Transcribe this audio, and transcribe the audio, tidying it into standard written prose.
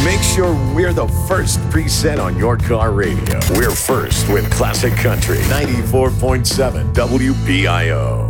Make sure we're the first preset on your car radio. We're first with Classic Country 94.7 WBIO.